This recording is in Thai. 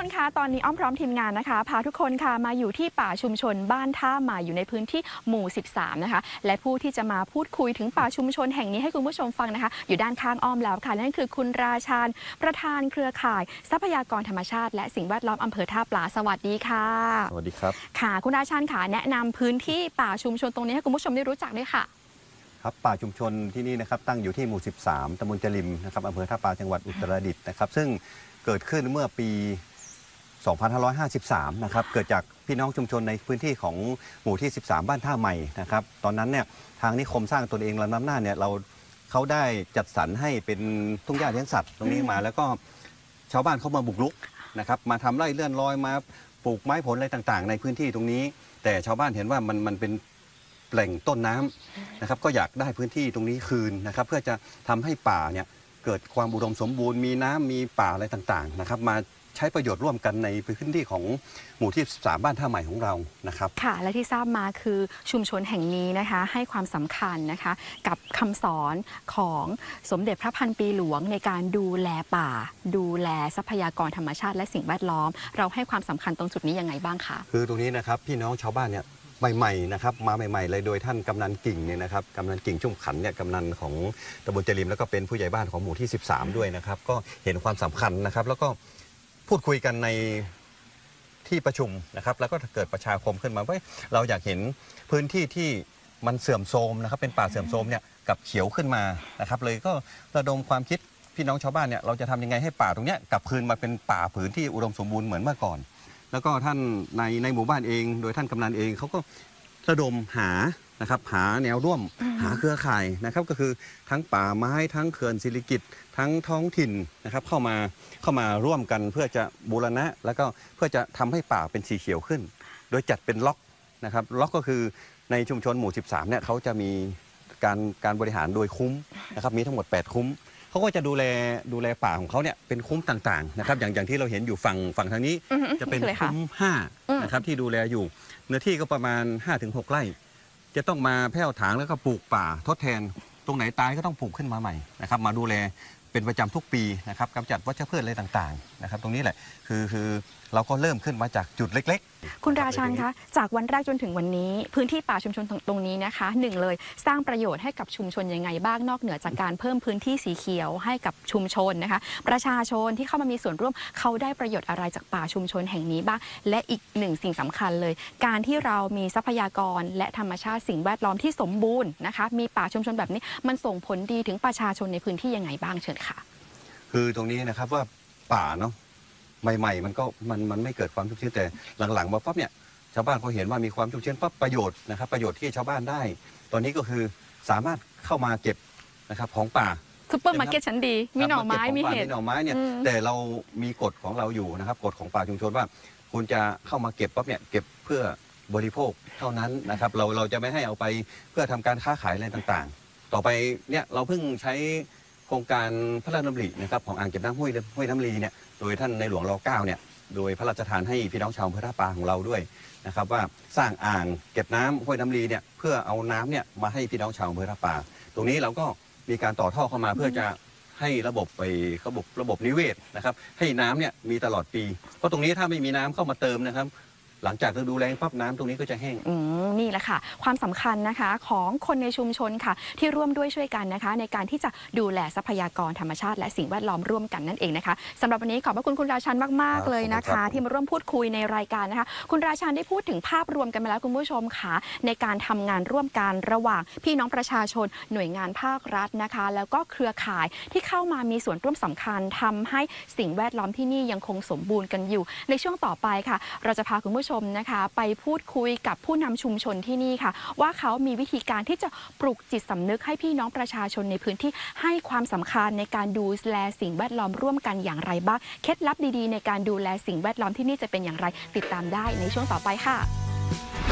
คะตอนนี้อ้อมพร้อมทีมงานนะคะพาทุกคนค่ะมาอยู่ที่ป่าชุมชนบ้านท่าใหม่อยู่ในพื้นที่หมู่ 13 นะคะและผู้ที่จะมาพูดคุยถึงป่าชุมชนแห่งนี้ให้คุณผู้ชมฟังนะคะอยู่ด้านข้างอ้อมแล้วค่ะนั่นคือคุณราชาญประธานเครือข่ายทรัพยากรธรรมชาติและสิ่งแวดล้อมอำเภอท่าปลาสวัสดีค่ะสวัสดีครับค่ะคุณราชาญค่ะแนะนำพื้นที่ป่าชุมชนตรงนี้ให้คุณผู้ชมได้รู้จักด้วยค่ะครับป่าชุมชนที่นี่นะครับตั้งอยู่ที่หมู่ 13 ตำบลจริมนะครับอำเภอท่าปลาจังหวัดอุตรดิตถ์นะครับซึ่งเกิดขึ้นเมื่อปี 2553 นะครับเกิดจากพี่น้องชุมชนในพื้นที่ของหมู่ที่ 13 บ้านท่าใหม่นะครับตอนนั้นเนี่ยทางนิคมสร้างตนเองลำน้ำน่านเนี่ยเขาได้จัดสรรให้เป็นทุ่งหญ้าเลี้ยงสัตว์ตรงนี้มาแล้วก็ชาวบ้านเขามาบุกรุกนะครับมาทำไร่เลื่อนลอยมาปลูกไม้ผลอะไรต่างๆในพื้นที่ตรงนี้แต่ชาวบ้านเห็นว่ามันเป็นแหล่งต้นน้ำนะครับก็อยากได้พื้นที่ตรงนี้คืนนะครับเพื่อจะทำให้ป่าเนี่ยเกิดความอุดมสมบูรณ์มีน้ำมีป่าอะไรต่างๆนะครับมาใช้ประโยชน์ร่วมกันในพื้นที่ของหมู่ที่13บ้านท่าใหม่ของเรานะครับค่ะและที่ทราบมาคือชุมชนแห่งนี้นะคะให้ความสำคัญนะคะกับคำสอนของสมเด็จพระพันปีหลวงในการดูแลป่าดูแลทรัพยากรธรรมชาติและสิ่งแวดล้อมเราให้ความสำคัญตรงจุดนี้ยังไงบ้างคะคือตรงนี้นะครับพี่น้องชาวบ้านเนี่ยใหม่ๆนะครับมาใหม่ๆเลยโดยท่านกำนันกิ่งเนี่ยนะครับกำนันกิ่งชุ่มขันเนี่ยกำนันของตำบลจริมแล้วก็เป็นผู้ใหญ่บ้านของหมู่ที่ 13ด้วยนะครับก็เห็นความสำคัญนะครับแล้วก็พูดคุยกันในที่ประชุมนะครับแล้วก็เกิดประชาคมขึ้นมาว่าเราอยากเห็นพื้นที่ที่มันเสื่อมโทรมนะครับเป็นป่าเสื่อมโทรมเนี่ยกับเขียวขึ้นมานะครับเลยก็ระดมความคิดพี่น้องชาวบ้านเนี่ยเราจะทำยังไงให้ป่าตรงเนี้ยกลับคืนมาเป็นป่าผืนที่อุดมสมบูรณ์เหมือนเมื่อก่อนแล้วก็ท่านในหมู่บ้านเองโดยท่านกำนันเองเขาก็ระดมหานะครับหาแนวร่วมหาเครือข่ายนะครับก็คือทั้งป่าไม้ทั้งเขื่อนศิริกิติ์ทั้งท้องถิ่นนะครับเข้ามาร่วมกันเพื่อจะบูรณะแล้วก็เพื่อจะทำให้ป่าเป็นสีเขียวขึ้นโดยจัดเป็นล็อกนะครับล็อกก็คือในชุมชนหมู่ 13เนี่ยเขาจะมีการบริหารโดยคุ้มนะครับมีทั้งหมด8คุ้มเขาก็จะดูแลป่าของเขาเนี่ยเป็นคุ้มต่างๆนะครับอย่างที่เราเห็นอยู่ฝั่งทางนี้จะเป็นคุ้ม5นะครับที่ดูแลอยู่เนื้อที่ก็ประมาณ 5-6 ไร่จะต้องมาแผ่วถางแล้วก็ปลูกป่าทดแทนตรงไหนตายก็ต้องปลูกขึ้นมาใหม่นะครับมาดูแลเป็นประจำทุกปีนะครับกำจัดวัชพืชอะไรต่างๆนะครับตรงนี้แหละคือเราก็เริ่มขึ้นมาจากจุดเล็กๆคุณราชันคะจากวันแรกจนถึงวันนี้พื้นที่ป่าชุมชนตรงนี้นะคะหนึ่งเลยสร้างประโยชน์ให้กับชุมชนยังไงบ้างนอกเหนือจากการเพิ่มพื้นที่สีเขียวให้กับชุมชนนะคะประชาชนที่เข้ามามีส่วนร่วมเขาได้ประโยชน์อะไรจากป่าชุมชนแห่งนี้บ้างและอีกหนึ่งสิ่งสำคัญเลยการที่เรามีทรัพยากรและธรรมชาติสิ่งแวดล้อมที่สมบูรณ์นะคะมีป่าชุมชนแบบนี้มันส่งผลดีถึงประชาชนในพื้นที่ยังไงบ้างเชิญค่ะคือตรงนี้นะครับว่าป่าเนาะใหม่ๆมันไม่เกิดความชุ่มชื้นแต่หลังๆมาปั๊บเนี่ยชาวบ้านเขาเห็นว่ามีความชุ่มชื้นปั๊บประโยชน์นะครับประโยชน์ที่ชาวบ้านได้ตอนนี้ก็คือสามารถเข้ามาเก็บนะครับของป่าซุปเปอร์มาร์เก็ตชั้นดีมีหน่อไม้มีเห็ดมีหน่อไม้เนี่ยแต่เรามีกฎของเราอยู่นะครับกฎของป่าชุมชนว่าคุณจะเข้ามาเก็บปั๊บเนี่ยเก็บเพื่อบริโภคเท่านั้นนะครับเราจะไม่ให้เอาไปเพื่อทำการค้าขายอะไรต่างๆต่อไปเนี่ยเราเพิ่งใช้โครงการพระราชดำรินะครับของอ่างเก็บน้ำห้วยน้ำลีเนี่ยโดยท่านในหลวงร.9เนี่ยโดยพระราชทานให้พี่น้องชาวอำเภอท่าปลาของเราด้วยนะครับว่าสร้างอ่างเก็บน้ำห้วยน้ำลีเนี่ยเพื่อเอาน้ำเนี่ยมาให้พี่น้องชาวอำเภอท่าปลาตรงนี้เราก็มีการต่อท่อเข้ามาเพื่อจะให้ระบบนิเวศนะครับให้น้ำเนี่ยมีตลอดปีเพราะตรงนี้ถ้าไม่มีน้ำเข้ามาเติมนะครับหลังจากฤดูแล้งปั๊บน้ำตรงนี้ก็จะแห้งนี่แหละค่ะความสำคัญนะคะของคนในชุมชนค่ะที่ร่วมด้วยช่วยกันนะคะในการที่จะดูแลทรัพยากรธรรมชาติและสิ่งแวดล้อมร่วมกันนั่นเองนะคะสำหรับวันนี้ขอบพระคุณคุณราชันมากๆเลยนะคะที่มาร่วมพูดคุยในรายการนะคะคุณราชันได้พูดถึงภาพรวมกันมาแล้วคุณผู้ชมค่ะในการทำงานร่วมกันระหว่างพี่น้องประชาชนหน่วยงานภาครัฐนะคะแล้วก็เครือข่ายที่เข้ามามีส่วนร่วมสำคัญทำให้สิ่งแวดล้อมที่นี่ยังคงสมบูรณ์กันอยู่ในช่วงต่อไปค่ะเราจะพาคุณผู้ชมนะคะไปพูดคุยกับผู้นำชุมชนที่นี่ค่ะว่าเขามีวิธีการที่จะปลุกจิตสำนึกให้พี่น้องประชาชนในพื้นที่ให้ความสำคัญในการดูแลสิ่งแวดล้อมร่วมกันอย่างไรบ้างเคล็ดลับดีๆในการดูแลสิ่งแวดล้อมที่นี่จะเป็นอย่างไรติดตามได้ในช่วงต่อไปค่ะ